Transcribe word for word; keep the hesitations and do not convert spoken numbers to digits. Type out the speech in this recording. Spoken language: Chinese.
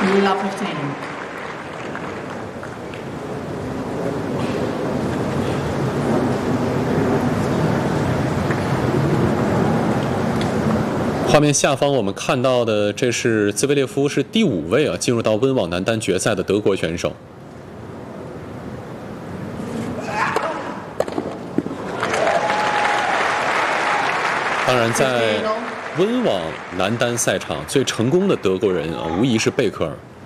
Love fifteen. 画面下方我们看到的，这是兹维列夫是第五位啊，进入到温网男单决赛的德国选手。当然，在温网男单赛场最成功的德国人啊，无疑是贝克尔。